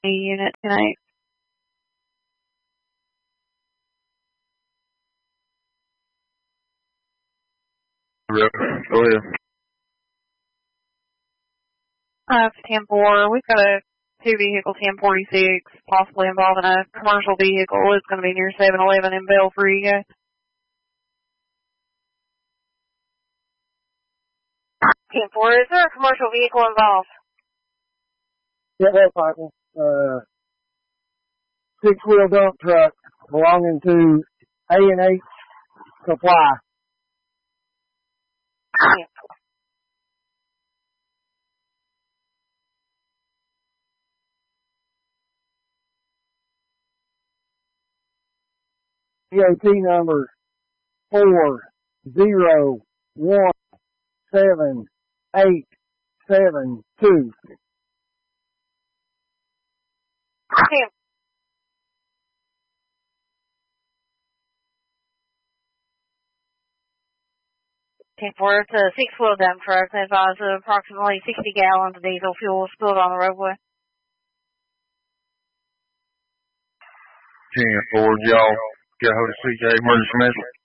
unit tonight. Go ahead. 10-4, we've got a 2-vehicle 1046, possibly involving a commercial vehicle. It's going to be near 7-Eleven in Belfry. 10-4, is there a commercial vehicle involved? Yeah, that's possible. 6-wheel dump truck belonging to A&H Supply. 10-4. DOT number 401782. 10-4, it's a 6-wheel dump truck that advised approximately 60 gallons of diesel fuel spilled on the roadway. 10-4, y'all get hold of CJ Emergency Medical.